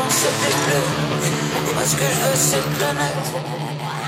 ça fait plus. Moi ce que je veux c'est une planète.